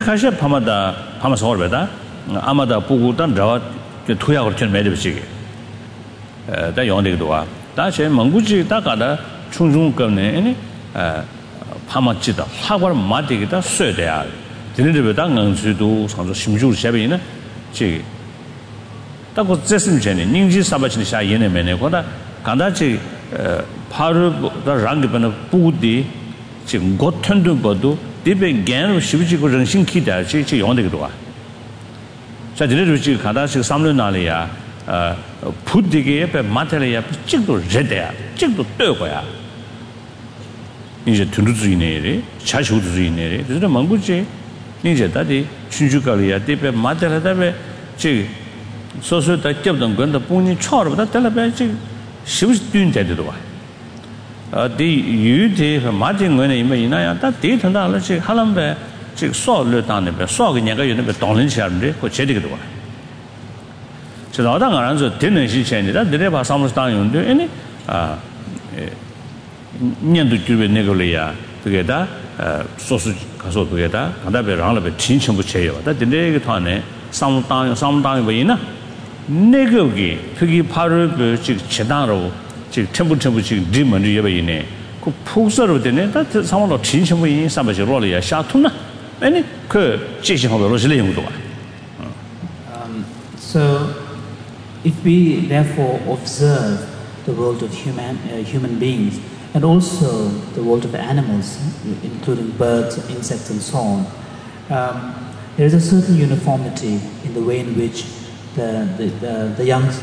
가셔 파마다 파마 서울베다 아마다 보고단 라와 투약을 좀 매듭시게 다 용되기도 와 다시 멍구지 다가다 충중감네 파마지다 사과를 맞대기다 써야 돼야 되는데보다 능수도 상조 심주를 샤베이나 지 딱고 제스님 전에 닝지 사바치는 샤 예네 메네 거다 간다지 파르 랑게번의 부디 지금 고튼도 봐도 디베 겐으로 시비지고 정신 기다 지 용되기도 와 자, 지네도 지금 가다시 3년 날이야. 부디게 옆에 마텔이야. 찍도 제대야. 찍도 떠고야. 이제 두루주이네리, 자시우주이네리. 그래서 망부지. 이제 다디 춘주가리야. 디베 마텔하다베 지 소소다 접던 건데 본인 처음부터 달라베 지 시부지 뛴데도 와. 디 유디 마진 거는 이메이나야. 다 데이터나 지 하람베这个少了当那边少个年个有那边当人钱的或这个多，这老大个人说天能是钱的，但这里把上面当用的，呢年度就被那个了呀，这个的说是可说这个的，看那边让那边天全部切哟，但这里个团呢上面当用不赢呢，那个给这个怕着不这个切当了，这个全部这个地门的也不赢呢，个铺设了的呢，但这上面到天全部赢，上面就落了呀，下土呢。 So, if we therefore observe the world of human beings and also the world of animals, including birds, insects, and so on, there is a certain uniformity in the way in which the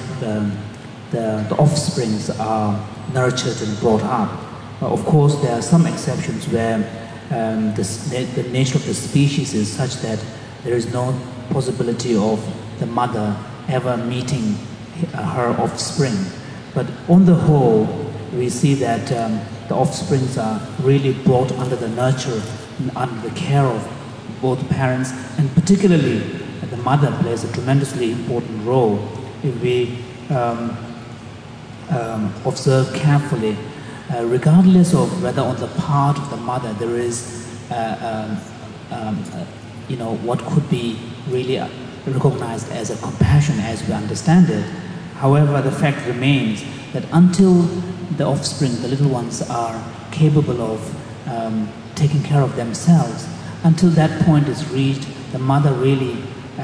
offsprings are nurtured and brought up. Of course, there are some exceptions where the nature of the species is such that there is no possibility of the mother ever meeting her offspring. But on the whole, we see that the offsprings are really brought under the nurture and under the care of both parents, and particularly the mother plays a tremendously important role. If we observe carefully, regardless of whether on the part of the mother there is, what could be really recognized as a compassion as we understand it. However, the fact remains that until the offspring, the little ones, are capable of taking care of themselves, until that point is reached, the mother really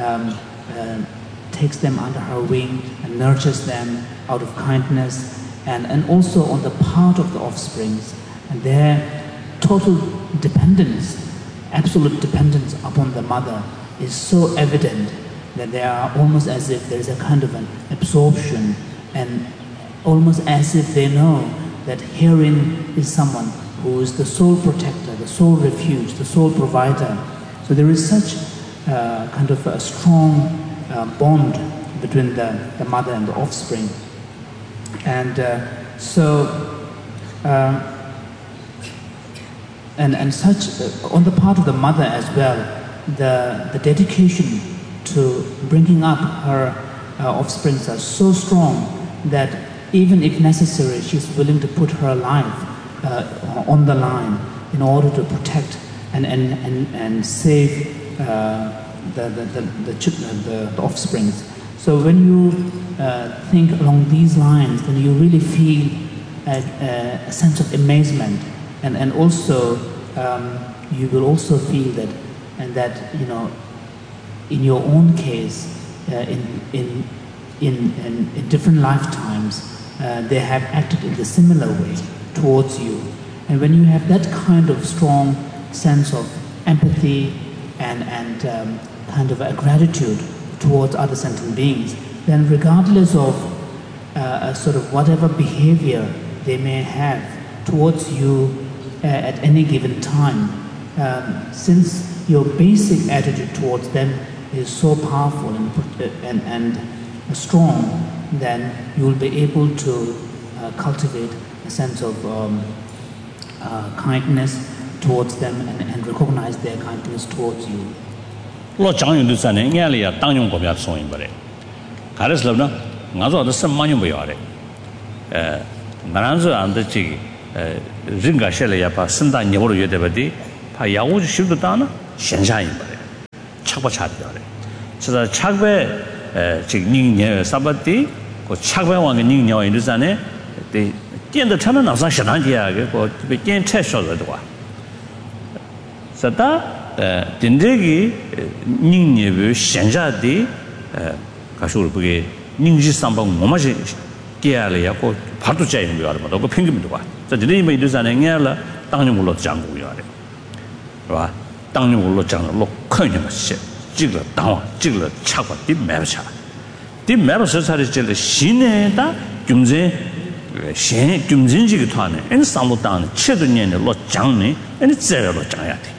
takes them under her wing and nurtures them out of kindness. And also on the part of the offsprings, and their total dependence, absolute dependence upon the mother is so evident that they are almost as if there is a kind of an absorption, and almost as if they know that herein is someone who is the sole protector, the sole refuge, the sole provider. So there is such kind of a strong bond between the mother and the offspring. And and such on the part of the mother as well, the dedication to bringing up her offsprings are so strong that even if necessary, she's willing to put her life on the line in order to protect and save the offsprings. So when you think along these lines, then you really feel a sense of amazement, and also you will also feel that, and that in your own case, in different lifetimes, they have acted in a similar way towards you. And when you have that kind of strong sense of empathy and kind of a gratitude towards other sentient beings, then regardless of sort of whatever behavior they may have towards you at any given time, since your basic attitude towards them is so powerful and strong, then you will be able to cultivate a sense of kindness towards them and recognize their kindness towards you. Lo chang yu san ne ngai le ya tang yong ko bya song yin ba le ga le slo na nga zo de sem ma yong ba ya le nga ran zo an de ji rin ga she le ya pa sen da ni wo lo yue de ba di pa ya wu ji shu de da na xian sha yin ba le 착바 차리더래. 그래서 착배 지금 닝녀 사바티 그 착배 왕의 닝녀 인도산에 때见的他们脑上想当家个个被见菜说了的话。그래서 진짜기 닝녀의 현자의 가수를 보게 닝지 삼방 뭐마지 깨야래야 고 바도 짜이는 거 알아. 그 핑계입니다. 자, 저희 뭐 이도산에 냐라 당뇨 물로 장고요. 봐. 당뇨 물로 장로 큰일 났어. 찍을 당와 찍을 차고 뒤 매차. 뒤 매서 살이 신에다 김제 신 김진지가 타네. 엔 상도 당네. 최도 년에 로 장네. 엔 제로 장야 돼.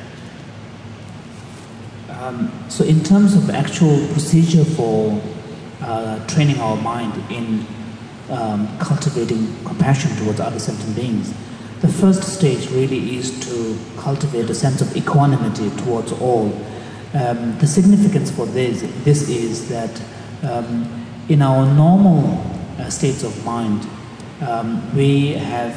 So in terms of actual procedure for training our mind in cultivating compassion towards other sentient beings, the first stage really is to cultivate a sense of equanimity towards all. The significance for this is that in our normal states of mind, we have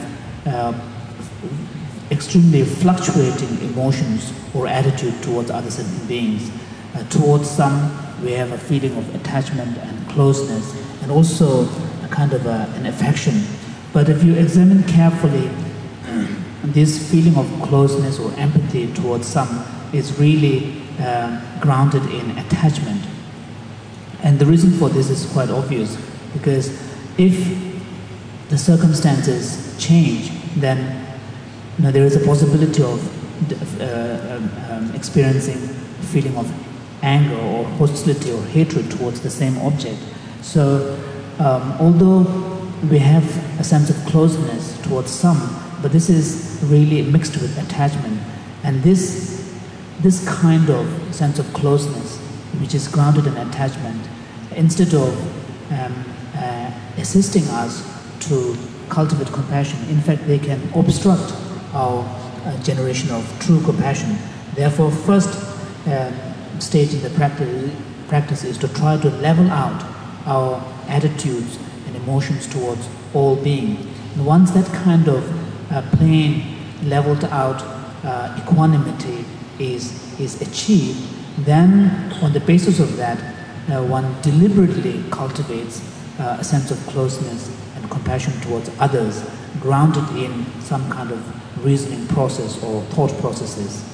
extremely fluctuating emotions or attitude towards other sentient beings. Towards some, we have a feeling of attachment and closeness, and also a kind of an affection. But if you examine carefully, this feeling of closeness or empathy towards some is really grounded in attachment. And the reason for this is quite obvious, because if the circumstances change, then there is a possibility of experiencing a feeling of anger or hostility or hatred towards the same object. So although we have a sense of closeness towards some, but this is really mixed with attachment. And this kind of sense of closeness, which is grounded in attachment, instead of assisting us to cultivate compassion, in fact they can obstruct our generation of true compassion. Therefore, first stage in the practice is to try to level out our attitudes and emotions towards all beings. And once that kind of plain, leveled out equanimity is achieved, then on the basis of that, one deliberately cultivates a sense of closeness and compassion towards others, grounded in some kind of reasoning process or thought processes.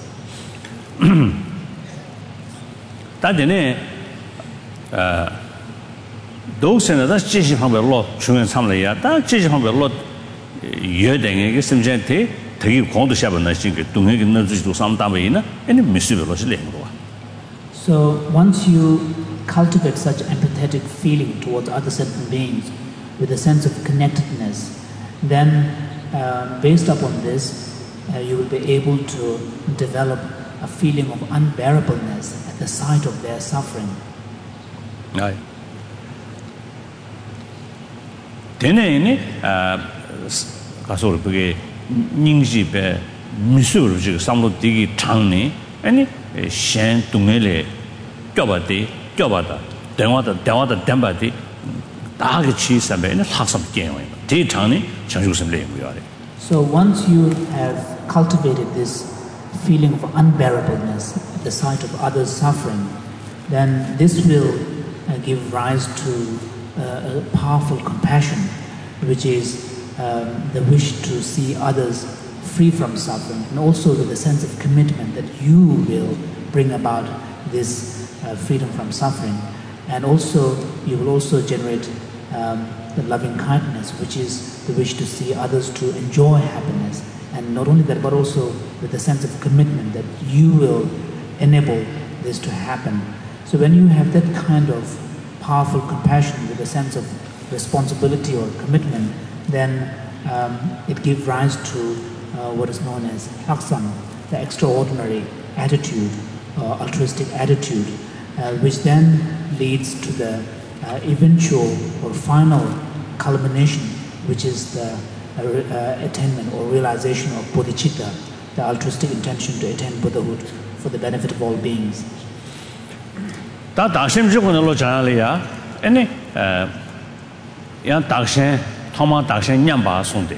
다전에 도선에다 지시 방법으로 중요한 참여야 다 지시 방법으로 여행에 심지한테 되게 공도 샤번나 신게 동행에 넣어주지도 삼다베이나 아니 미스벨로스 랭고. So once you cultivate such empathetic feeling towards other sentient beings with a sense of connectedness, then based upon this, you will be able to develop a feeling of unbearableness at the sight of their suffering. Right. 되네니 가서 그게 닝지배 미술을 지금 삼로 되게 장네 아니 셴 동네에 껴봐다 대화다 담바디 다게 치사배는 학습 게임이에요. 되게 장네 장주심 레고요. So once you have cultivated this feeling of unbearableness at the sight of others suffering, then this will give rise to a powerful compassion, which is the wish to see others free from suffering, and also with a sense of commitment that you will bring about this freedom from suffering. And also, you will also generate the loving kindness, which is the wish to see others to enjoy happiness. And not only that, but also with a sense of commitment that you will enable this to happen. So when you have that kind of powerful compassion with a sense of responsibility or commitment, then it gives rise to what is known as laksam, the extraordinary attitude, altruistic attitude, which then leads to the eventual or final culmination, which is the attainment or realization of bodhicitta, the altruistic intention to attain Buddhahood for the benefit of all beings. 다 다심 주고는 로자리야. 아니 야 다신 토마 다신 냠바 송데.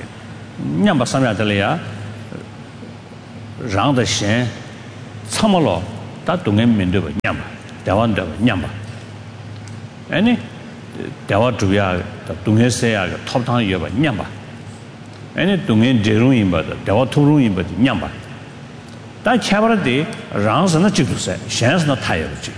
냠바 삼야들이야. 랑의 신 참으로 다 동행 면도 냠바 대원도 냠바 아니 대화 주야 동행세야 톱탕 여바 냠바 아니 동행 제롱인 바다 대화 토롱인 바다 냠바 다 차버데 랑스나 찍도세 챤스나 타여지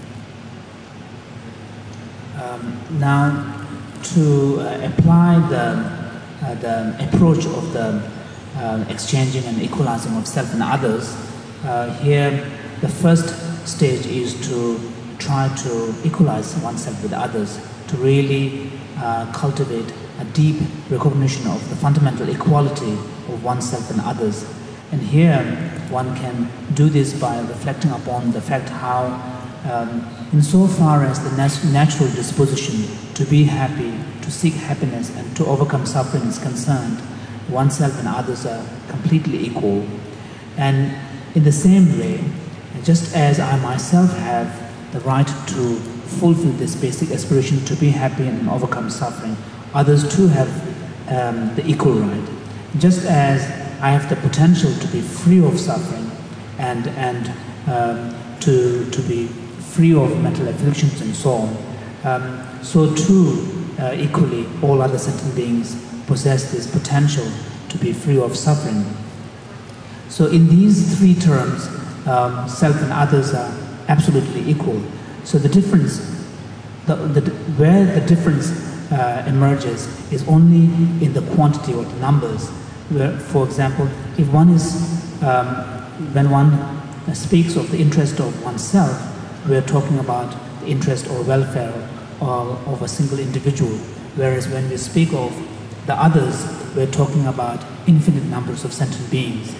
Now to apply the approach of the exchanging and equalizing of self and others, here the first stage is to try to equalize oneself with others, to really cultivate a deep recognition of the fundamental equality of oneself and others. And here one can do this by reflecting upon the fact how insofar as the natural disposition to be happy, to seek happiness and to overcome suffering is concerned, oneself and others are completely equal. And in the same way, just as I myself have the right to fulfill this basic aspiration to be happy and overcome suffering, others too have the equal right. Just as I have the potential to be free of suffering and to be free of mental afflictions and so on, so too equally all other sentient beings possess this potential to be free of suffering. So in these three terms, self and others are absolutely equal. So the difference, where the difference emerges is only in the quantity or the numbers. Where, for example, if one is, when one speaks of the interest of oneself, we are talking about the interest or welfare of a single individual. Whereas when we speak of the others, we are talking about infinite numbers of sentient beings.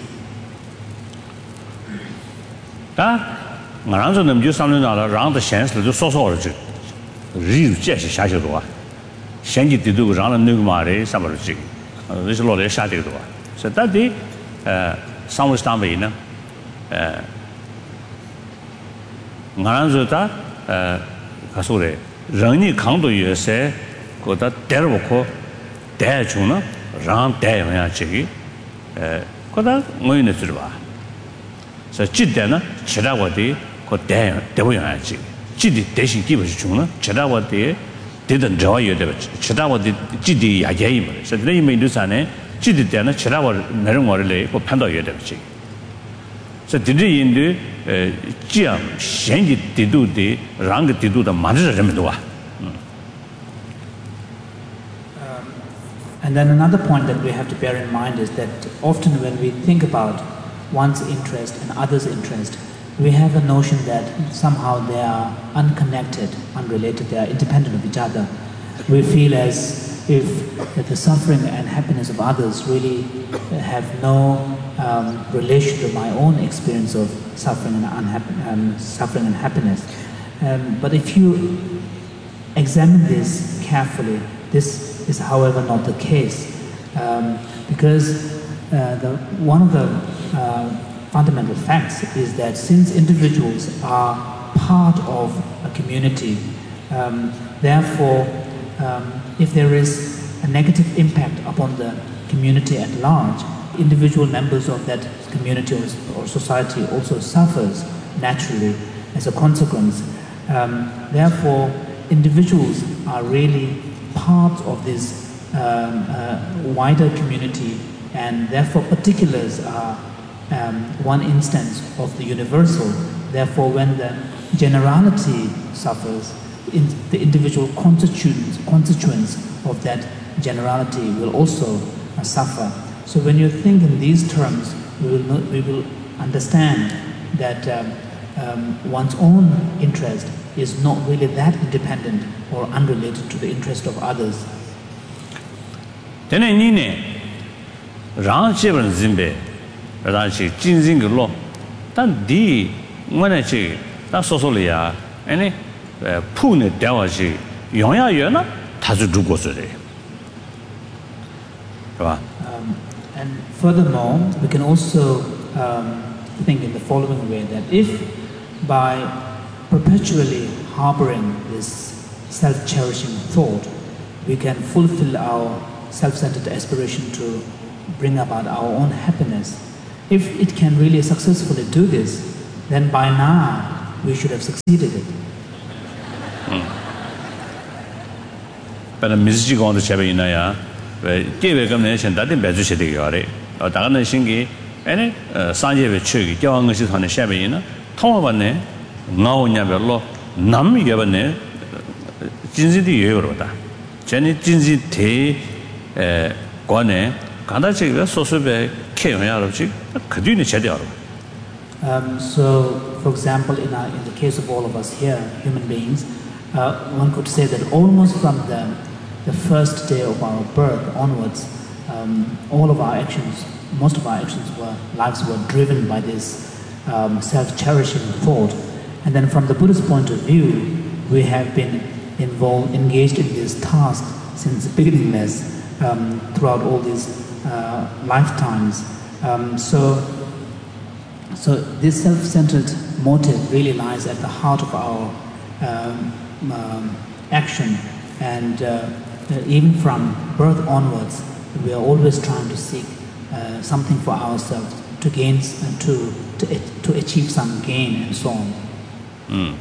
So that the some stamp Ngaranzuta Kasure Rani Kanto USA Kota Terwoko Dachuna Ran Dayachi Kota Moyneturba. So Chidana Chedawati Kota Dewayachi Chidi Deshi Kibachuna Chedawati didn't draw you the Chedawati Chidi Yayim. So they may do Sane Chidi Dana Chedawa Nerumore or Panda Yadachi. So did he in the Jiam Shenji Tidu the Rang Tidu the Madra Remedua? And then another point that we have to bear in mind is that often when we think about one's interest and others' interest, we have a notion that somehow they are unconnected, unrelated, they are independent of each other. We feel as if the suffering and happiness of others really have no relation to my own experience of suffering and happiness. But if you examine this carefully, this is however not the case, because one of the fundamental facts is that since individuals are part of a community, therefore if there is a negative impact upon the community at large, individual members of that community or society also suffers naturally as a consequence. Therefore, individuals are really part of this wider community, and therefore particulars are one instance of the universal. Therefore, when the generality suffers, the individual constituents of that generality will also suffer. So when you think in these terms, we will understand that one's own interest is not really that independent or unrelated to the interest of others. And furthermore, we can also think in the following way, that if by perpetually harboring this self-cherishing thought, we can fulfill our self-centered aspiration to bring about our own happiness, if it can really successfully do this, then by now we should have succeeded it. But Mrs. Gon the Chabinaya, gave a combination that in Bezushidi. Dagana Shingi, any Sanje Chugi, Joang on the Shabina, Tomabane, now Nabello, Nam Yavane, Jinzi Euroda, Jenny Jinzi Te Guane, Kandachi, Sosobe, Kayarachi, Kaduni Chadiaro. So, for example, in the case of all of us here, human beings, one could say that almost from the first day of our birth onwards, all of our actions, most of our lives were driven by this self-cherishing thought. And then from the Buddhist point of view, we have been engaged in this task since beginningless throughout all these lifetimes. So this self-centered motive really lies at the heart of our action, and even from birth onwards, we are always trying to seek something for ourselves to gain and to achieve some gain and so on.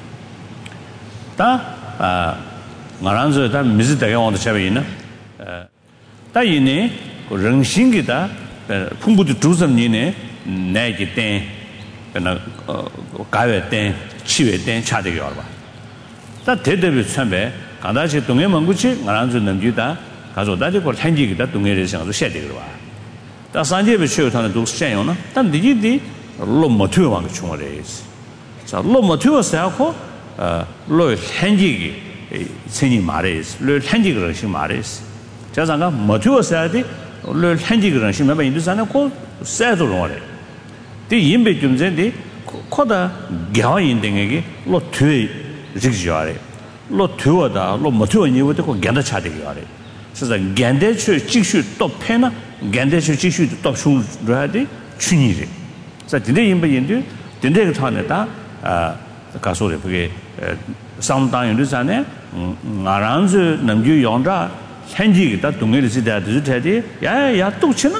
Ngaranzo da mizi daga on the chabina. Da yini rengshingi da pumbu de duzam yini naji ten kana gawe ten chiwe ten cha de yorba. Da dedebi chambe 간다시 동해 મં구치 ngaranzo namju da 가서 다지 걸 현지기 다 동해를 생각도 해야 되거든 봐. 다 산제베 쉬어타는 도 시행요나. 단 니지디 로모티브 왕 총어레스. 자, 로모티브 사고 로 현지기 생이 말레스. 로 현지기를 신 말레스. 자상가 모티브 사야디 로 현지기를 신 매번 인도산에 고 세도 로래. 디 임베 좀 전에 코다 겨인등에게 로 뒤에 직지하래. 로 뒤워다 로 모티브 니부터 고 간다 차되게 하래. 그래서 간대추 직슈 또 패나 간대추 직슈 또 슈르하디 춘이리. 자, 근데 임베인데 근데 그 타네다 가소래 그게 상당히 전에 나란즈 남주 용자 현지가 동해를 지대도 되지. 야야 또 치나?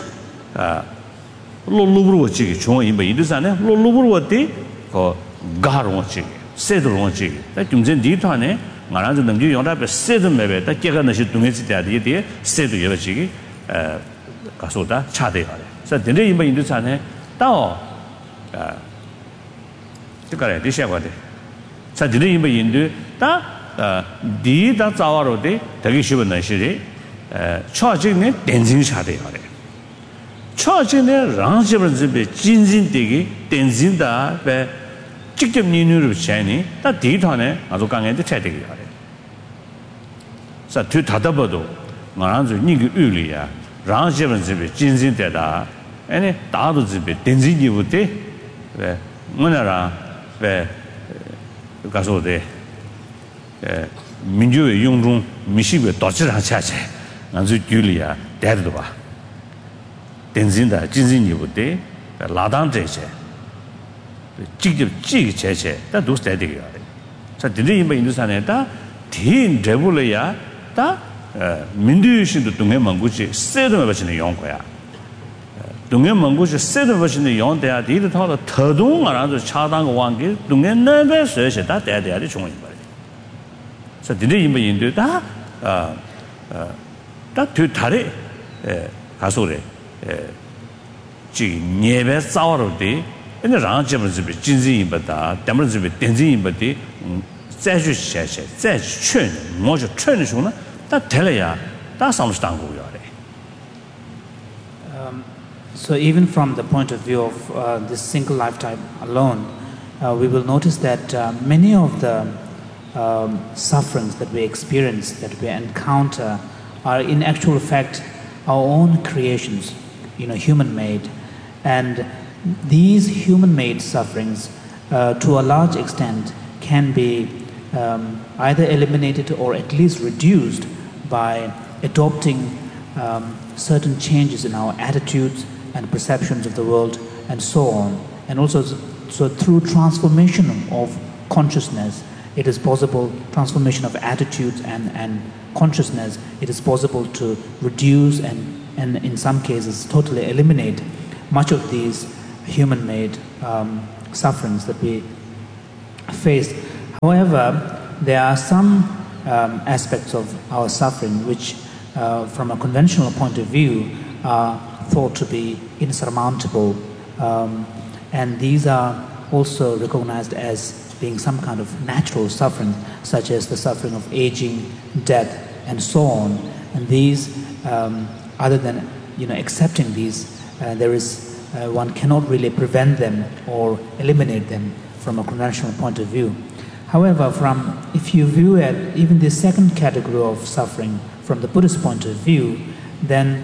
로루브로치 종 임베인데 전에 로루브로티 그 가로치 세도로치. 다 중전 뒤타네 나란즈 남주 용자 세도 매베 다 깨가 나시 동해지 대야디 세도 여러지기 가소다 차대요. 그래서 근데 임베인데 전에 또 그거래 디셔거든. 자, 근데 임베인데 다 디다 자와로데 되게 쉬운 날씨리 초진에 댄징 차대요. 초진에 랑집을 집에 진진되게 댄진다 배 직접 니누르 샤니 다 디터네 아주 강한테 차대요. 자, 뒤 닫아봐도 나란주 니그 의리야. 랑집을 집에 진진되다. 아니 다도 집에 댄진이부터 왜 뭐냐라 왜 가서데 민주의 용중 미식의 도치를 하차체 아주 줄이야 대도 봐 댄진다 진진이부터 라단제체 직접 찌기 제체 다 도스대되게 하래 자 드리임바 인도산에다 딘 레블이야 다 민주의신도 동해 망구지 세도에 버치는 용거야 동해 망고시 세도 버신의 용대야 디도 타도 더동 알아서 차당 왕기 동해 내배 서시 다 대대야리 종이 말이야. 그래서 디네 임바 인도다 딱 다리 가소래 지 예배 싸워로디 근데 랑집을 집에 진지 임바다 담을 집에 댄지 임바디 자주 샤샤 자주 춘 뭐죠 춘이 좋나 다 될래야 다 상수 당고요. So even from the point of view of this single lifetime alone, we will notice that many of the sufferings that we experience, that we encounter, are in actual fact our own creations, human-made. And these human-made sufferings, to a large extent, can be either eliminated or at least reduced by adopting certain changes in our attitudes and perceptions of the world and so on. And also, so through transformation of consciousness, it is possible, transformation of attitudes and consciousness, it is possible to reduce and in some cases totally eliminate much of these human-made sufferings that we face. However, there are some aspects of our suffering which, from a conventional point of view, are thought to be insurmountable, and these are also recognized as being some kind of natural suffering, such as the suffering of aging, death, and so on. And these, other than accepting these, one cannot really prevent them or eliminate them from a conventional point of view. However, if you view it, even the second category of suffering from the Buddhist point of view, then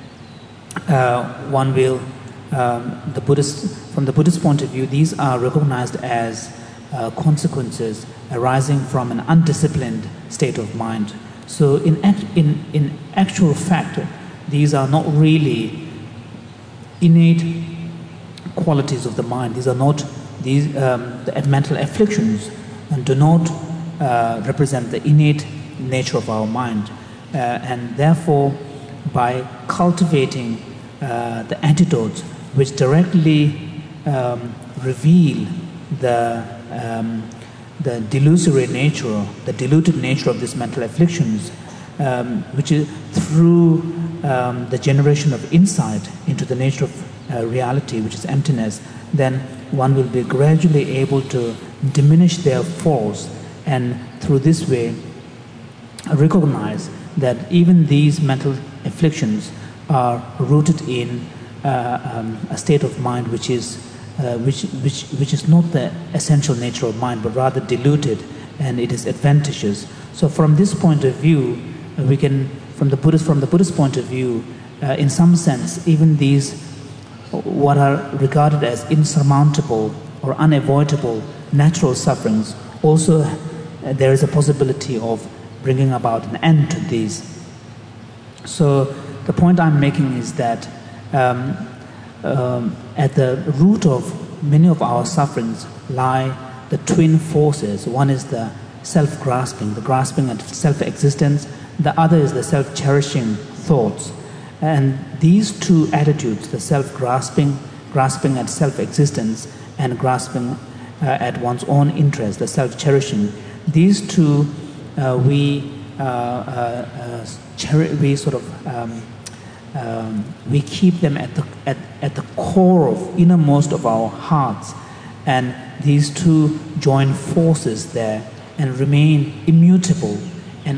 one will, from the Buddhist point of view, these are recognized as consequences arising from an undisciplined state of mind. So in actual fact, these are not really innate qualities of the mind. These are not the mental afflictions, and do not represent the innate nature of our mind. And therefore, by cultivating the antidotes which directly reveal the delusory nature, the diluted nature of these mental afflictions, which is through the generation of insight into the nature of reality, which is emptiness, then one will be gradually able to diminish their force, and through this way recognize that even these mental afflictions are rooted in a state of mind which is not the essential nature of mind, but rather diluted, and it is adventitious. So from this point of view, we can, from the Buddhist point of view, in some sense, even these what are regarded as insurmountable or unavoidable natural sufferings, also there is a possibility of bringing about an end to these. So the point I'm making is that at the root of many of our sufferings lie the twin forces. One is the self-grasping, the grasping at self-existence. The other is the self-cherishing thoughts. And these two attitudes, the self-grasping, grasping at self-existence, and grasping at one's own interest, the self-cherishing, these two we keep them at the core of innermost of our hearts, and these two join forces there and remain immutable and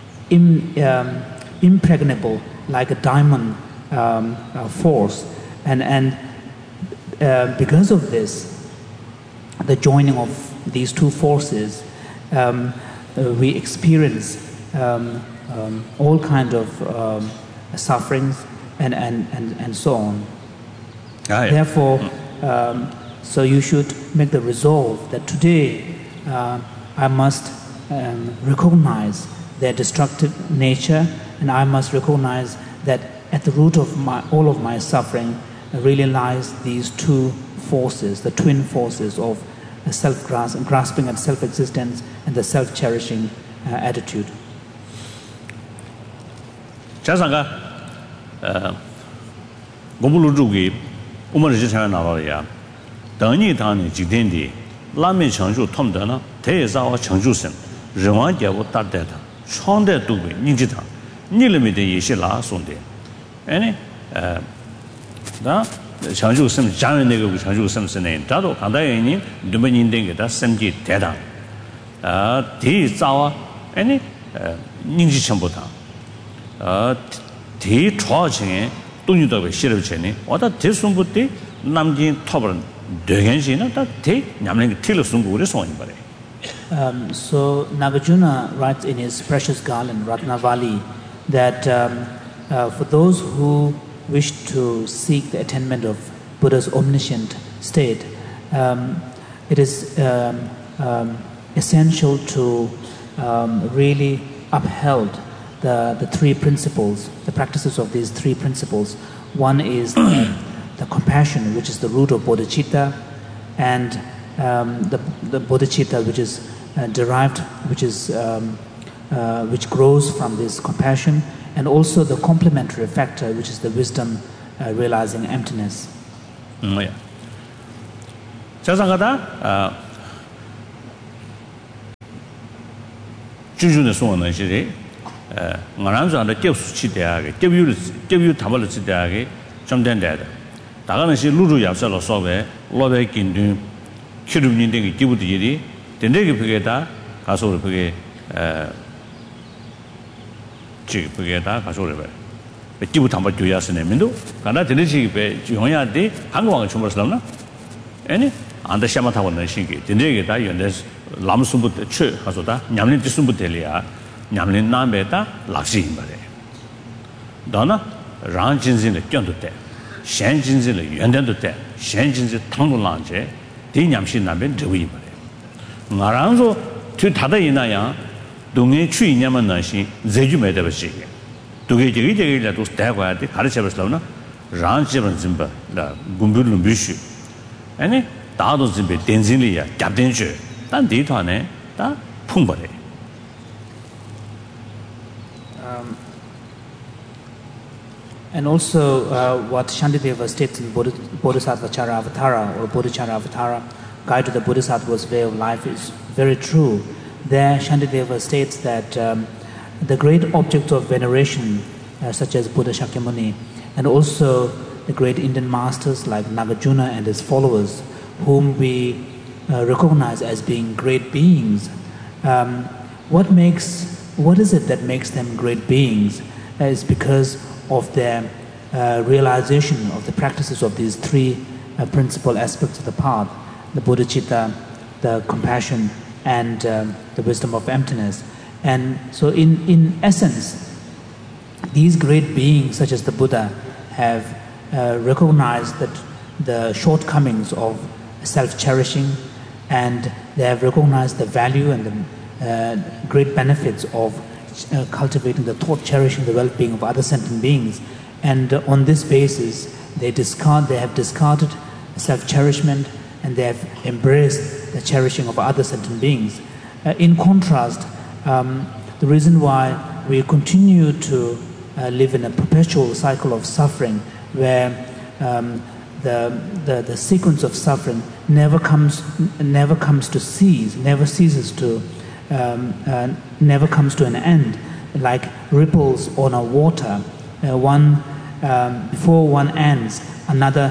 impregnable like a diamond force, and because of this, the joining of these two forces, we experience all kinds of sufferings and so on. Therefore, so you should make the resolve that today I must recognize their destructive nature, and I must recognize that at the root of all of my suffering really lies these two forces, the twin forces of self-grasping at self-existence and the self-cherishing attitude. 자상가 공부루주기 우머르지 차가 나와야 당니 당니 지된디 라면 청주 톰더나 대사와 청주선 정원제고 따대다 총대 두고 닝지다 니르미데 예시라 손데 아니 다 청주선 장은 내가 청주선선에 다도 간다여니 누면인데게다 sem지 대다 대자와 아니 닝지 전부다 대초층에 돈이도 싫어지네 와다 대순부터 남진 톱은 되겐시나 다 대냠는 틀을 순구를 소원이 바래. So Nagarjuna writes in his precious garland Ratnavali that for those who wish to seek the attainment of Buddha's omniscient state, it is essential to really uphold the three principles, the practices of these three principles. One is the compassion, which is the root of bodhicitta, and the bodhicitta, which is derived, which grows from this compassion, and also the complementary factor, which is the wisdom realizing emptiness. 자상하다 주주의 소원은 시리 나란서 안에 겹수치 대하게 겹유 담을 치대하게 좀 된다. 다가는 시 루루 약설로 소베 로베 긴든 키르민데 기부들이 된대게 그게다 가서 그게 그게다 가서 그래. 기부 담을 줘야스네면도 가나 되는지 배 용야데 한국왕 주물슬람나 아니 안다 샤마타고 넣으시기 된대게 다 연대 람숨부터 최 가서다 냠린 뒤숨부터리아 냠린 남베다 락시인 말에 너나 랑진진의 견도대 셴진진의 연대도대 셴진진 당론랑제 대냠신 남변 저위 말에 나랑서 뒤 다다 이나야 동에 추이냐만 나시 제주매대버시게 두개 저기라도 대과야 돼 가르쳐버슬라나 랑지번 짐바 라 군불로 미슈 아니 다도 짐베 덴진리야 잡된주 단 데이터네 다 풍버래 And also, what Shantideva states in Bodhisattva Charavatara or Bodhicharavatara, Guide to the Bodhisattva's Way of Life, is very true. There, Shantideva states that the great objects of veneration, such as Buddha Shakyamuni, and also the great Indian masters like Nagarjuna and his followers, whom we recognize as being great beings, what is it that makes them great beings? Is because of their realization of the practices of these three principal aspects of the path: the bodhicitta, the compassion, and the wisdom of emptiness. And so in essence, these great beings such as the Buddha have recognized that the shortcomings of self-cherishing, and they have recognized the value and the great benefits of cultivating the thought, cherishing the well-being of other sentient beings. And on this basis, they have discarded self-cherishment, and they have embraced the cherishing of other sentient beings. In contrast, the reason why we continue to live in a perpetual cycle of suffering, where the sequence of suffering never comes to cease, never ceases to, never comes to an end, like ripples on a water. Before one ends, another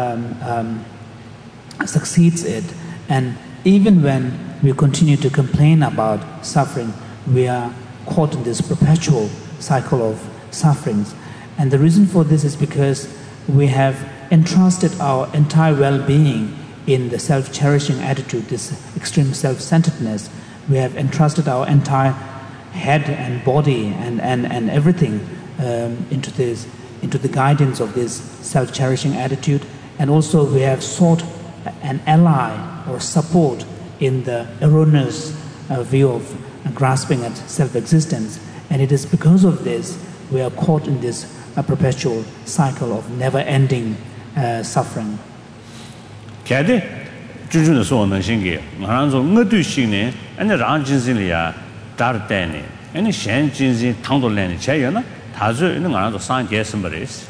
succeeds it. And even when we continue to complain about suffering, we are caught in this perpetual cycle of sufferings. And the reason for this is because we have entrusted our entire well-being in the self-cherishing attitude, this extreme self-centeredness. We have entrusted our entire head and body and everything into the guidance of this self-cherishing attitude. And also we have sought an ally or support in the erroneous view of grasping at self-existence. And it is because of this we are caught in this perpetual cycle of never-ending suffering. 걔들 주주는 소원은 신기. 나랑서 어두 신네 아니 랑진신이야 다르때네. 아니 셴진신 당돌래네 제여나 다주 있는 나랑서 상계선 버리스.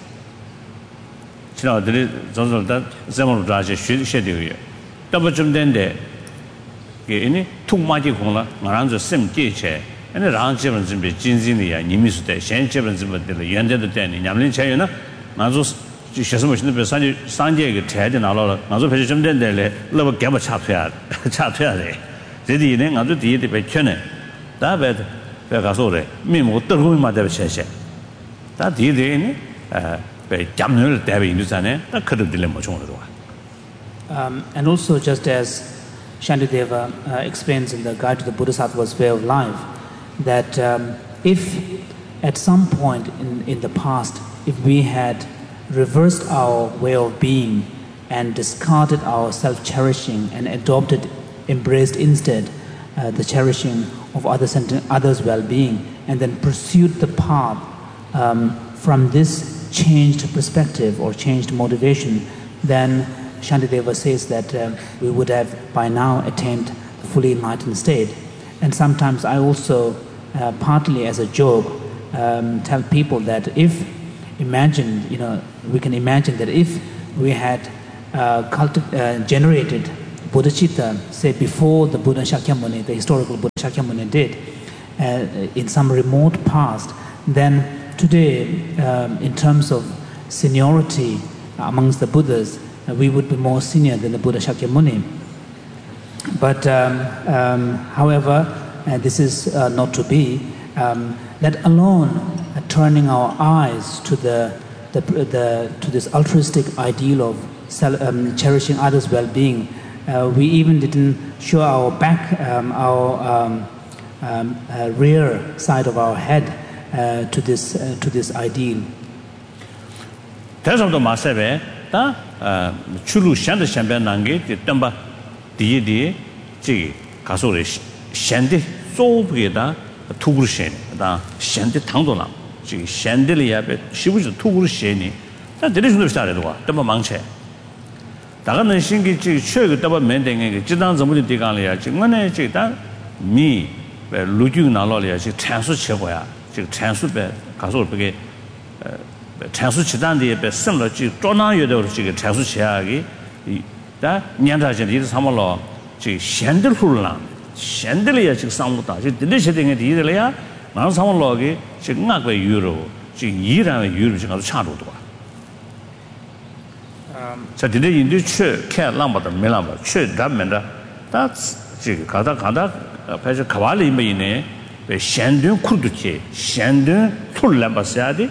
지나들이 전설다 제목으로 다시 쉬셔되고요. 더블 좀 된데 이게 통마지 공라 나랑서 심계체 아니 랑지는 준비 진진이야 님이수대 셴제는 준비들 연대도 때니 냠린 제여나 나도学什么是那三届个台的拿了，我说培训点来，那么给我插出来的，这里呢，我说第一的被劝呢，大别别告诉我的，面目德公嘛在写写，但第一的呢，被加入了代表印度上呢，那可能得来没冲了的。 And also, just as Shantideva explains in the Guide to the Bodhisattva's Way of Life, that if at some point in the past, if we had reversed our way of being and discarded our self-cherishing and embraced instead the cherishing of others' well-being, and then pursued the path from this changed perspective or changed motivation, then Shantideva says that we would have by now attained the fully enlightened state. And sometimes I also, partly as a joke, tell people that if we can imagine that if we had generated bodhicitta, say before the Buddha Shakyamuni, the historical Buddha Shakyamuni did, in some remote past, then today, in terms of seniority amongst the Buddhas, we would be more senior than the Buddha Shakyamuni. But however, this is not to be. Let alone turning our eyes to to this altruistic ideal of cherishing others' well-being. We even didn't show our back, our rear side of our head to this ideal. There's of the Masabe, Chulu Shanda Shamban Nangi, Tamba, Di, Kasuri, Shandi, Sobeda, Tugushin, Shandi Tandola, Shandelia, she was a Tugushini. That there is no started war, Tamba Manche. Tagana Shingi, Chug, Taba Mending, Jidan Zamudi Digalia, Chingane, me, Luju Nalolia, she transferred Chevoya, she transferred Kasur. Transu Chidandi, similar to Dona Yodo, Transu Chiagi, that Nyanda is Hamalo, Shandel Hulan, Shandelia, Samuta, delicious thing at Idalia, now some logi, Chignaka Euro, Yira Euro, Chadua. So today in this church, Cat Lamba, Melamba, church government, that's Kata Pesha Kavali Mine, Shandun Kuduche, Shandun Tulamba Sadi.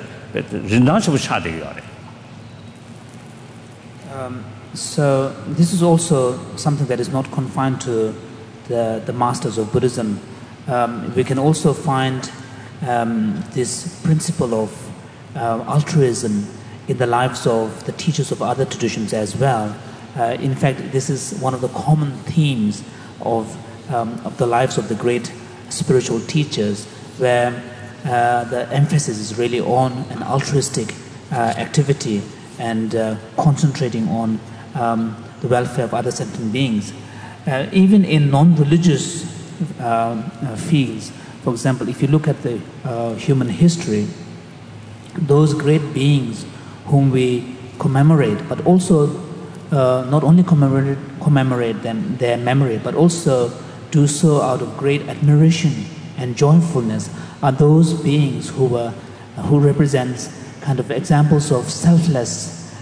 So this is also something that is not confined to the masters of Buddhism. We can also find this principle of altruism in the lives of the teachers of other traditions as well. In fact, this is one of the common themes of the lives of the great spiritual teachers, where the emphasis is really on an altruistic activity and concentrating on the welfare of other sentient beings. Even in non-religious fields, for example, if you look at the human history, those great beings whom we commemorate, but also not only commemorate them, their memory, but also do so out of great admiration and joyfulness, are those beings who represents kind of examples of selfless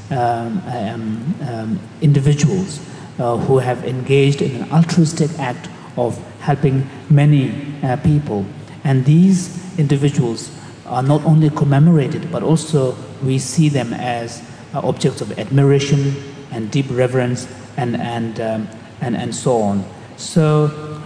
individuals who have engaged in an altruistic act of helping many people. And these individuals are not only commemorated, but also we see them as objects of admiration and deep reverence and so on. So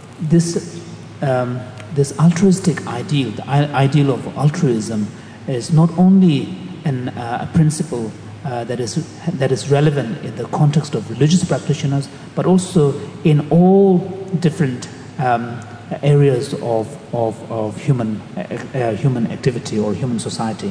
this altruistic ideal, the ideal of altruism, is not only a principle that is relevant in the context of religious practitioners, but also in all different areas of human activity or human society.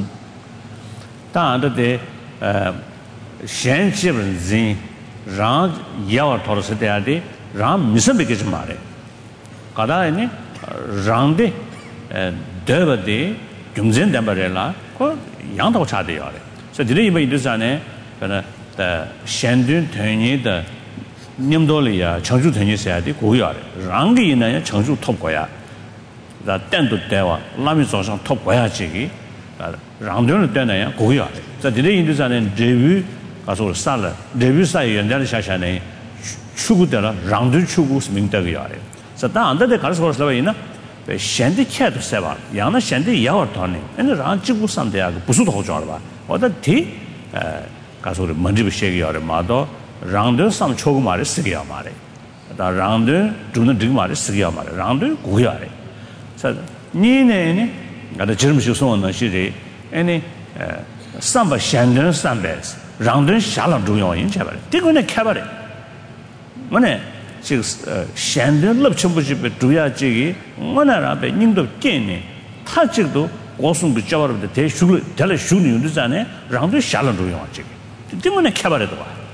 Rangde Derby Jumzen Dambarella, Yang Chade. So today by Dusane, the Shandun Tony, the Nimdolia, Changju Tony said, Goya, Rangi in a Changju Topoya, the Tentu Deva, Lamisos Top Goya Chigi, Randun Dana, Goya. So today in Dusane, Devu, as well Sala, Devu Sai and Delishane, Chugudella, Randu Chugus Mintagari. So that under the Karaswas Lavina, the Shandy Cat Seva, Yana Shandy Yawa Tony, and the Ranchibu Sandia, Pusuto Jorva, or the tea, Kasur Mandibu Shagi or Mado, Rounder some Chogumari Sigiamari. The Rounder do not do Mari Sigiamari, Rounder Guyari. So Nine got a germ on the city, any Samba Shandon Sambes, Rounder Shalom do your in Cabaret. Take on a cabaret. Money. Shandon love championship Duya Jigi, Monarabe, Nindo Kene, Tachito, also the job of the Teleshuni Duzane, round the Shalom Duya Jigi. Didn't want to cabaret.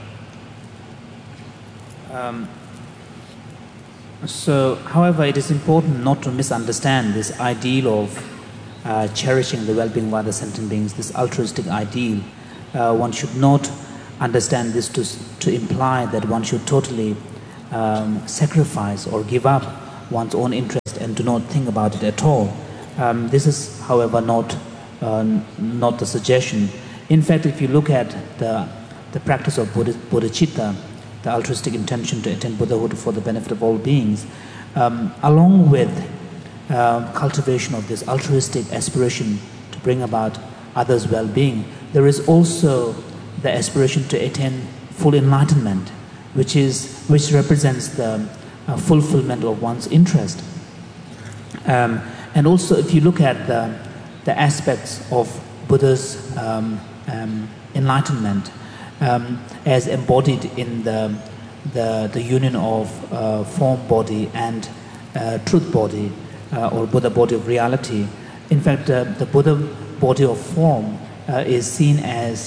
So, however, it is important not to misunderstand this ideal of cherishing the well-being of other sentient beings, this altruistic ideal. One should not understand this to imply that one should totally sacrifice or give up one's own interest and do not think about it at all. This is, however, not the suggestion. In fact, if you look at the practice of bodhicitta, the altruistic intention to attain Buddhahood for the benefit of all beings, along with cultivation of this altruistic aspiration to bring about others' well-being, there is also the aspiration to attain full enlightenment, which represents the fulfillment of one's interest. And also, if you look at the aspects of Buddha's enlightenment as embodied in the union of form body and truth body, or Buddha body of reality. In fact, the Buddha body of form is seen as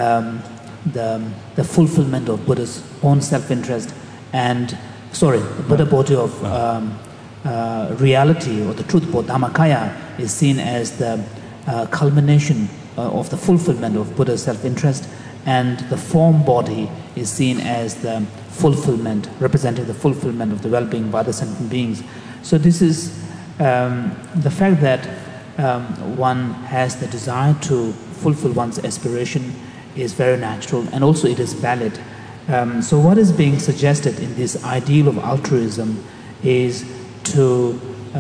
the fulfillment of Buddha's own self-interest, and the Buddha body of reality, or the truth body, Dhammakaya, is seen as the culmination of the fulfillment of Buddha's self-interest, and the form body is seen as the fulfillment, representing the fulfillment of the well-being of other sentient beings. So this is the fact that one has the desire to fulfill one's aspiration is very natural, and also it is valid. So what is being suggested in this ideal of altruism is to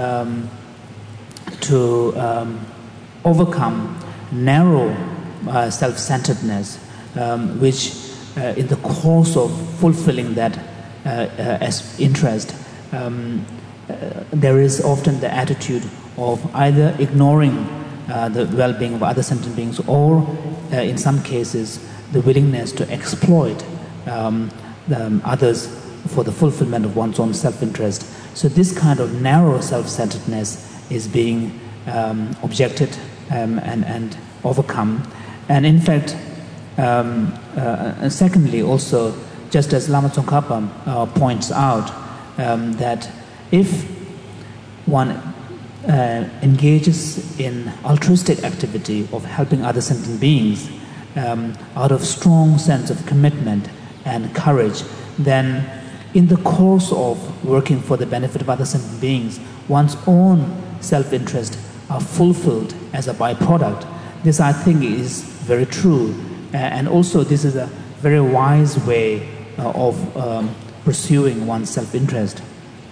overcome narrow self-centeredness, which in the course of fulfilling that interest, there is often the attitude of either ignoring the well-being of other sentient beings, or in some cases the willingness to exploit others for the fulfillment of one's own self-interest. So this kind of narrow self-centeredness is being objected and overcome. And in fact, secondly, also, just as Lama Tsongkhapa points out, that if one engages in altruistic activity of helping other sentient beings out of strong sense of commitment and courage, then in the course of working for the benefit of other sentient beings, one's own self-interest are fulfilled as a byproduct. This, I think, is very true, and also this is a very wise way of pursuing one's self-interest.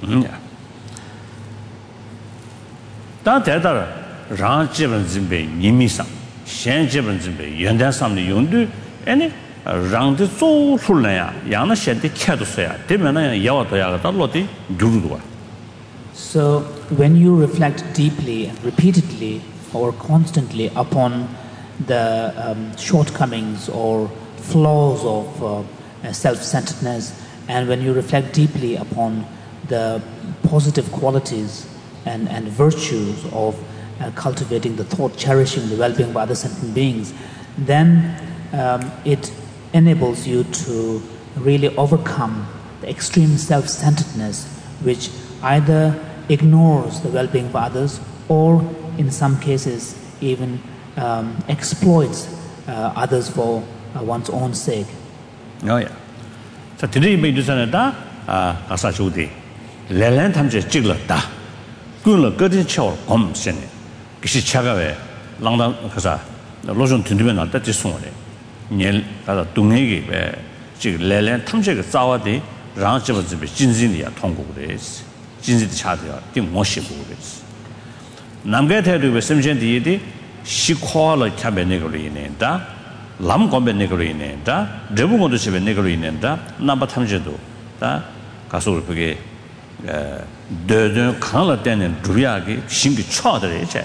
So when you reflect deeply and repeatedly or constantly upon the shortcomings or flaws of self-centeredness, and when you reflect deeply upon the positive qualities and virtues of cultivating the thought, cherishing the well-being of other sentient beings, then it enables you to really overcome the extreme self-centeredness, which either ignores the well-being of others, or in some cases even exploits others for one's own sake. Oh yeah. So today we do something that asa chudi. Leland tamje chigla da. Kunla gadin chaw kom sen. Kishi chagawe langdang kasa lojon tindime na da ti songre. Nyel da dungegi be ji leland tamje ge zawa de rang jiba jibe jinjin ya tonggu de. Jinjin de cha de de mo shi bu de. Namge te de be semjen de de shikwa la chabe ne go ne da. 람 건배 내거리네 다 대부분도 집에 내거리네 다 남바 탐제도 다 가서 그게 더더 강을 때는 두야기 신기 쳐들어야 돼.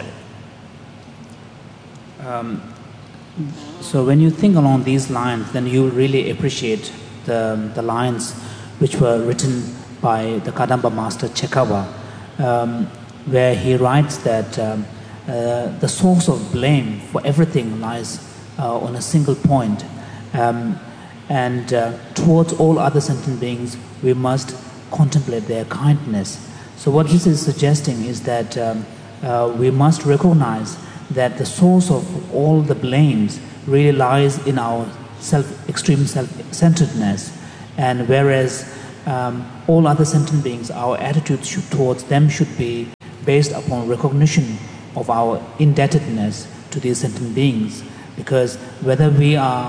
So when you think along these lines, then you really appreciate the lines which were written by the Kadamba master Chekawa, where he writes that the source of blame for everything lies on a single point, and towards all other sentient beings we must contemplate their kindness. So what this is suggesting is that we must recognize that the source of all the blames really lies in our extreme self-centeredness, and whereas all other sentient beings, our attitudes towards them should be based upon recognition of our indebtedness to these sentient beings. Because whether we are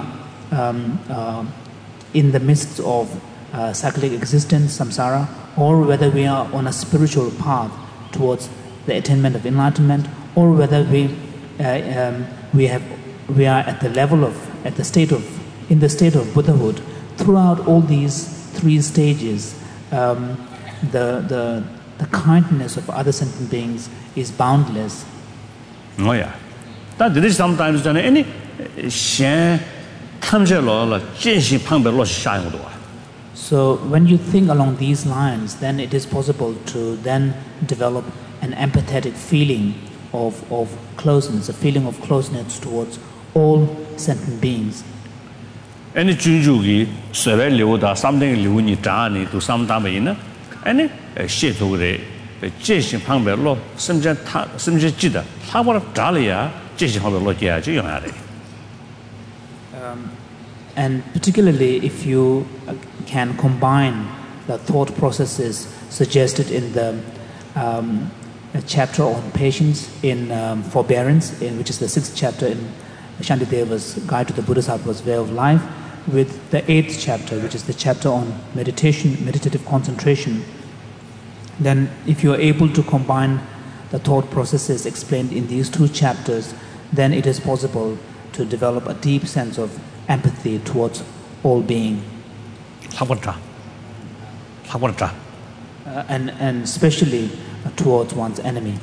in the midst of cyclic existence, samsara, or whether we are on a spiritual path towards the attainment of enlightenment, or whether we are at the state of Buddhahood, throughout all these three stages, the kindness of other sentient beings is boundless. Oh yeah, that is sometimes done any So when you think along these lines, then it is possible to then develop an empathetic feeling of closeness, a feeling of closeness towards all sentient beings. Any junjugi, Sevelia, something Luni Dani to some time, any shit over the Jason Pambello, some Jida, how about Dalia, Jason Pambello, and particularly if you can combine the thought processes suggested in the chapter on patience, in forbearance, which is the 6th chapter in Shantideva's Guide to the Bodhisattva's Way of Life, with the 8th chapter, which is the chapter on meditation, meditative concentration, then if you are able to combine the thought processes explained in these two chapters, then it is possible to develop a deep sense of empathy towards all being. And especially towards one's enemy.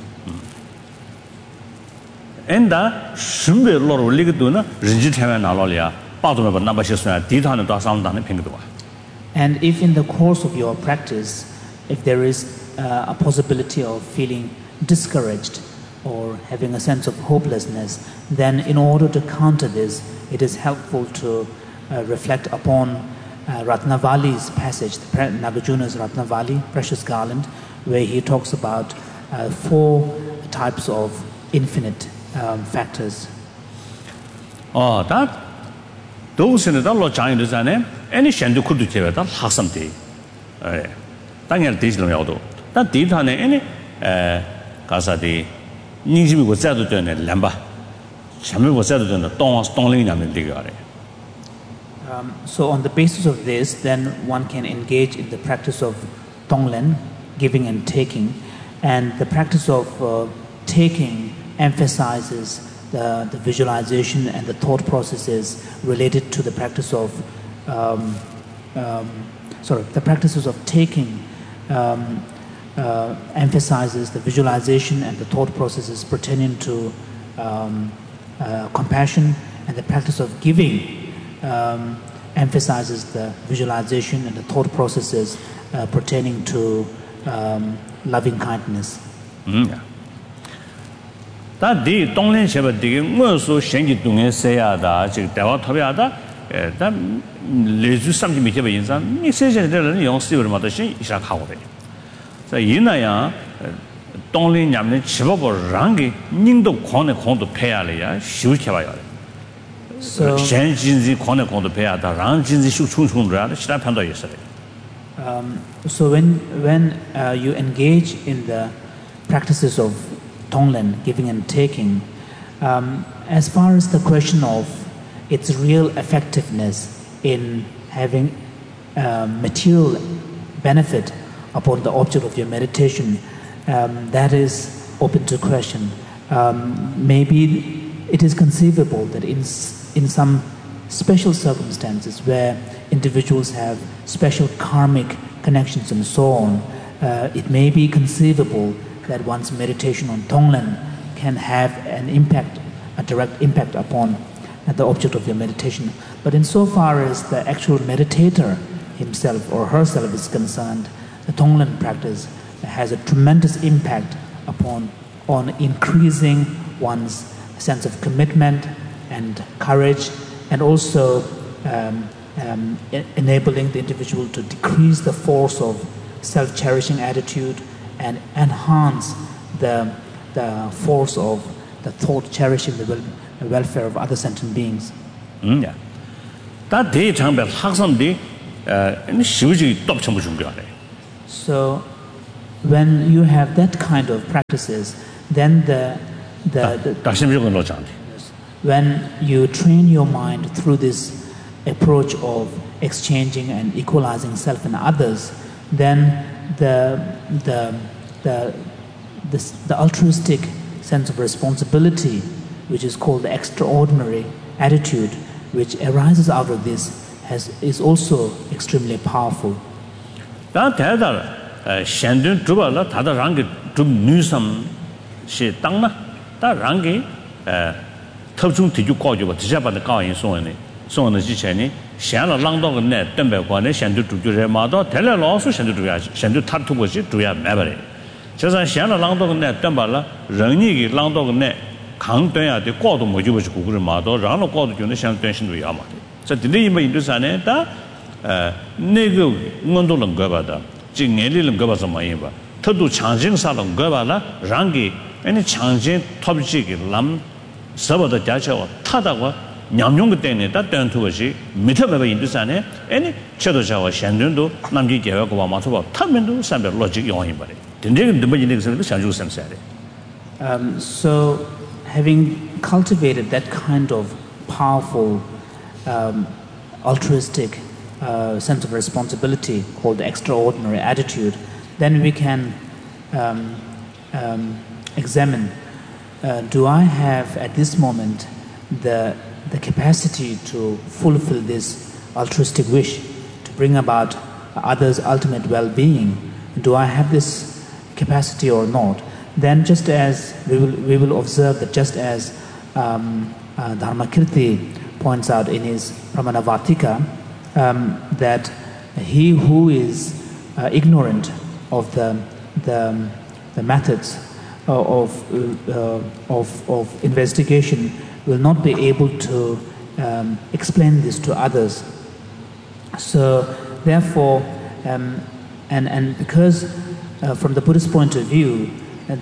And that Shumbe Lord Ligaduna, Rinjit Nalolia, Patumaba Nabashis, Ditan to Sound and Pingdua. And if in the course of your practice, if there is a possibility of feeling discouraged or having a sense of hopelessness, then in order to counter this, it is helpful to reflect upon Ratnavali's passage, Nagarjuna's Ratnavali, Precious Garland, where he talks about 4 types of infinite factors. Oh, that those in the Lord China design, any Shandu could do that, Hassam Day. Daniel Digital Yado. That did any Casadi, Niji was said to turn a lamba. Shamu was said to turn a Tongling and Digare. So on the basis of this, then one can engage in the practice of Tonglen, giving and taking, and the practice of taking emphasizes the visualization and the thought processes related to the practice of the practices of taking emphasizes the visualization and the thought processes pertaining to compassion, and the practice of giving emphasizes the visualization and the thought processes pertaining to loving kindness. That the Donglen Shepherd digging also Shengi Dungan Sayada, Dawa Tobiada, that leads to something between some messages and young silver mothership is a coward. So Yinaya Donglen Yaman Chibabo Rangi, Nindo Kone Kondo Pealia, Shuchava. So Shenjinzi Kone Kondo Pea, the Ranjinzi Shuchun Rad, Shapando yesterday. So when you engage in the practices of Tonglen, giving and taking, as far as the question of its real effectiveness in having material benefit upon the object of your meditation, that is open to question. Maybe it is conceivable that in some special circumstances where individuals have special karmic connections and so on, it may be conceivable that one's meditation on Tonglen can have an impact, a direct impact upon the object of your meditation. But insofar as the actual meditator himself or herself is concerned, the Tonglen practice has a tremendous impact on increasing one's sense of commitment and courage, and also enabling the individual to decrease the force of self-cherishing attitude and enhance the force of the thought cherishing the welfare of other sentient beings. Yeah. That day, Chambel Haksam Day, So when you have that kind of practices, then when you train your mind through this approach of exchanging and equalizing self and others, then the altruistic sense of responsibility, which is called the extraordinary attitude, which arises out of this, is also extremely powerful. So today in Indusane ta nego ngondo lang ga ba da jing ngeli lang ga ba sa mai ba thodu changjing sa lang ga ba la rangi any changjing topji gi lam sabo da ja cha ta da wa nyamnyong ge teng ne ta tan thu ba shi mitha ba Indusane any chedo ja wa shandun do namji ge wa ko ba ma so ba ta men do san ba logic yong yin ba de den de de ba yin de sa shang ju sam sa de. So having cultivated that kind of powerful altruistic sense of responsibility called the extraordinary attitude, then we can examine, do I have at this moment the capacity to fulfill this altruistic wish to bring about others' ultimate well-being? Do I have this capacity or not? Then just as we will observe that just as Dharmakirti points out in his Pramanavartika, that he who is ignorant of the methods of investigation will not be able to explain this to others. So therefore, and because from the Buddhist point of view, in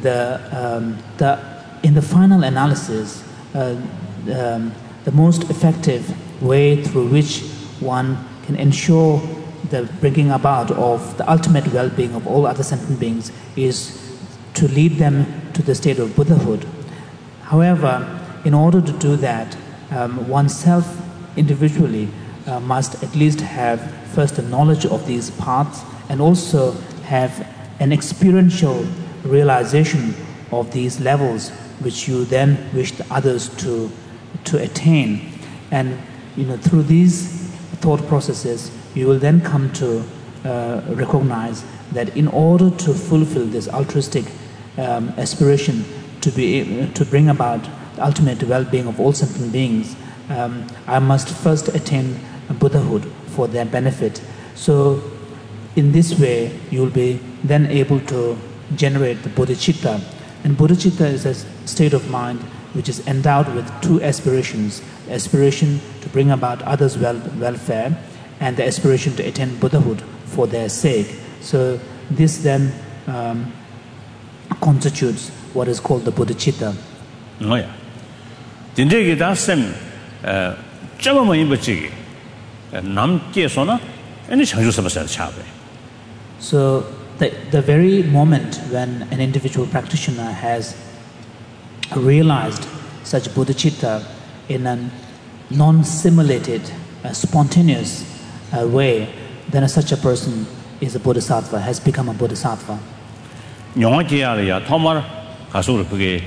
the final analysis, the most effective way through which one can ensure the bringing about of the ultimate well-being of all other sentient beings is to lead them to the state of Buddhahood. However, in order to do that, oneself individually must at least have first a knowledge of these paths and also have an experiential realization of these levels which you then wish the others to attain. And through these thought processes you will then come to recognize that in order to fulfill this altruistic aspiration to bring about the ultimate well-being of all sentient beings, I must first attain Buddhahood for their benefit. So in this way you will be then able to generate the bodhicitta. And bodhicitta is a state of mind which is endowed with two aspirations: the aspiration to bring about others' welfare and the aspiration to attain Buddhahood for their sake. So this then constitutes what is called the bodhicitta. Oh yeah. Dinde da sem chama mai bachi nam ke so na any changju samsya chabe. So the very moment when an individual practitioner has realized such bodhicitta in a non-simulated, spontaneous way, then such a person is a bodhisattva, has become a bodhisattva. Nyongjiya thomar kasur kge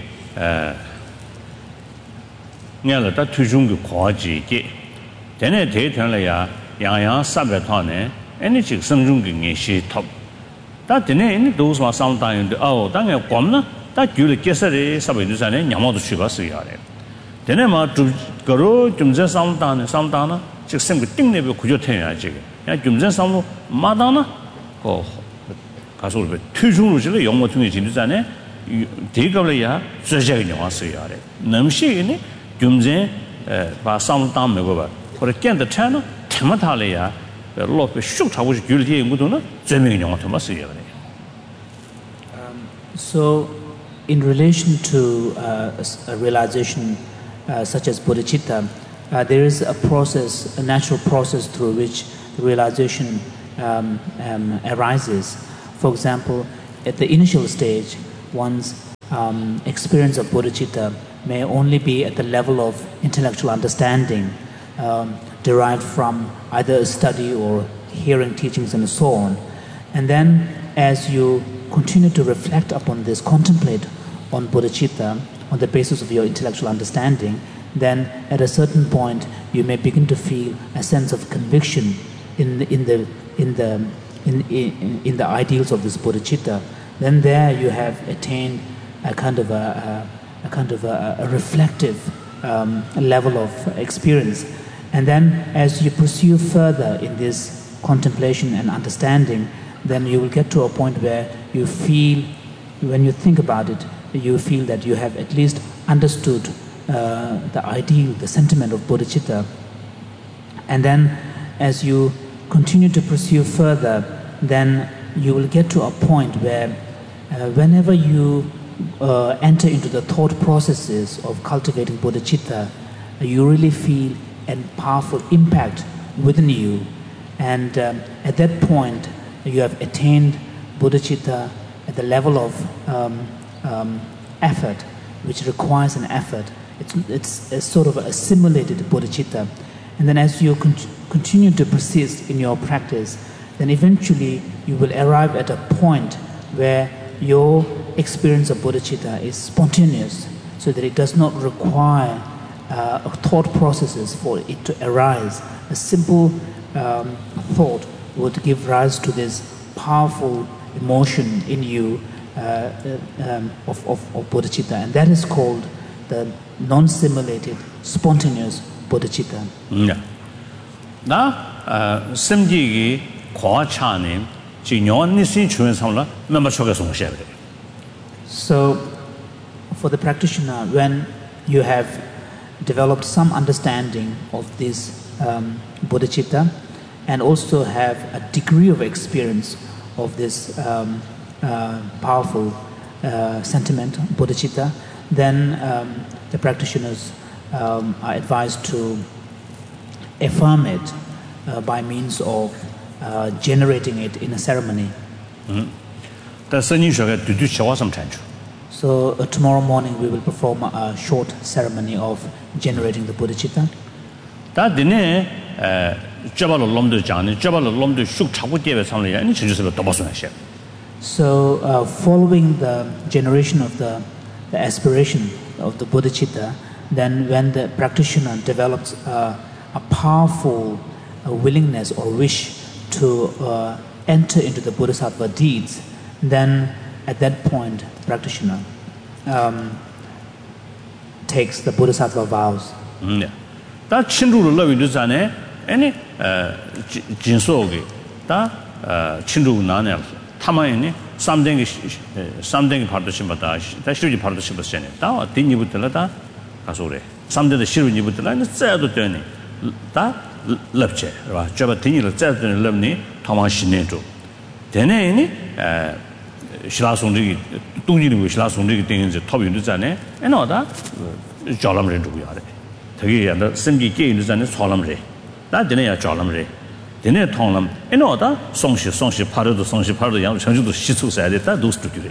ngala ta thujung ge khoji ge dene de thyan la ya yang yang sabbe thane any chik samjung ge nge shi thop ta dene any those ma sam ta yin de oh ta nge kwam na ta gyul ke sare sabbe du sa ne nyamo du chi ba su ya re dene ma tu garo jumje sam ta na chik sem ge ting ne be gujo thyan ya ji ge ya jumje sam ma da na ko kasur be thujung lu ji le yong mo thung ji du sa ne de ga le ya zhe zhe ge nyamo su ya re nam shi ne jumje ba sam ta me go ba or again the channel tematalia lo be shu ta wo ji gyul de mu do na zhe me nyong ta ma su ya re. So in relation to a realization such as bodhicitta, there is a process, a natural process through which realization arises. For example, at the initial stage, one's experience of bodhicitta may only be at the level of intellectual understanding, derived from either a study or hearing teachings and so on. And then as you continue to reflect upon this, contemplate on bodhicitta on the basis of your intellectual understanding, then at a certain point you may begin to feel a sense of conviction in the ideals of this bodhicitta. Then there you have attained a kind of a reflective level of experience. And then as you pursue further in this contemplation and understanding, then you will get to a point where you feel, when you think about it, you feel that you have at least understood the ideal, the sentiment of bodhicitta. And then as you continue to pursue further, then you will get to a point where whenever you enter into the thought processes of cultivating bodhicitta, you really feel a powerful impact within you. And at that point, you have attained bodhicitta at the level of effort, which requires an effort. It's a sort of assimilated bodhicitta. And then as you continue to persist in your practice, then eventually you will arrive at a point where your experience of bodhicitta is spontaneous, so that it does not require thought processes for it to arise. A simple thought would give rise to this powerful emotion in you of bodhicitta, and that is called the non-simulated, spontaneous bodhicitta. 나 심지기 과차님 진yon nisin chuan samla member choge song shebe. So for the practitioner, when you have developed some understanding of this bodhicitta and also have a degree of experience of this powerful sentiment, bodhicitta, then the practitioners are advised to affirm it by means of generating it in a ceremony. So tomorrow morning we will perform a short ceremony of generating the bodhicitta. So following the generation of the aspiration of the bodhicitta, then when the practitioner develops a powerful willingness or wish to enter into the bodhisattva deeds, then at that point the practitioner takes the bodhisattva vows. 다 친루를 러위도 전에 아니 진소게 다 친루 나네 타마이니 삼댕이 파르도심바다 다 시루지 파르도심바스네 다 딘니부터라다 가소래 삼대의 시루니부터라는 째도 되네 다 럽체 봐 저바 딘니를 째도 럽니 타마시네도 되네니 신라송들이 동지는 신라송들이 되는지 탑윤도 전에 에너다 잘람을 두고야 돼 되게 야다 심기 게임도 전에 살람래 다 되네야 잘람래 되네 통람 에너다 송시 파르도 양 전주도 시초사야 됐다 도스트규래.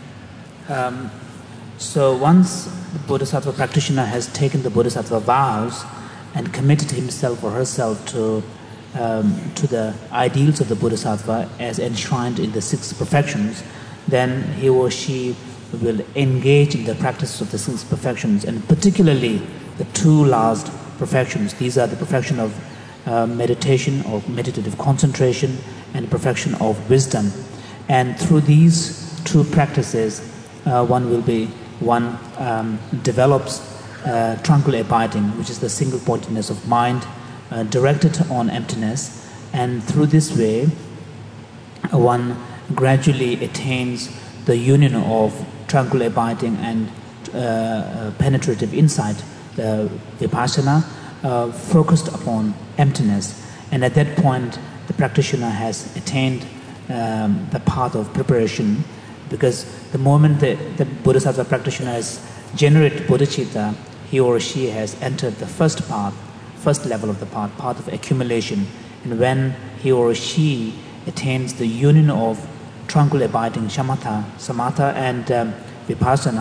So once the bodhisattva practitioner has taken the bodhisattva vows and committed himself or herself to the ideals of the bodhisattva as enshrined in the 6 perfections, then he or she will engage in the practice of the 6 perfections, and particularly the 2 last perfections. These are the perfection of meditation or meditative concentration and perfection of wisdom. And through these 2 practices, one develops tranquil abiding, which is the single pointedness of mind directed on emptiness, and through this way one gradually attains the union of tranquil abiding and penetrative insight, the vipassana, focused upon emptiness. And at that point the practitioner has attained the path of preparation, because the moment the bodhisattva practitioner has generated bodhicitta, he or she has entered the first level of the path of accumulation, And when he or she attains the union of tranquil abiding shamatha, samatha, and vipassana,